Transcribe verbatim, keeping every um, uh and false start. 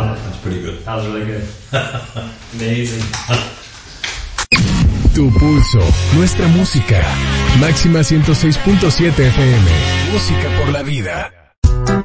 love it. That's pretty good. That was really good. Amazing. Tu pulso, nuestra música. Máxima ciento seis punto siete F M. Música por la vida.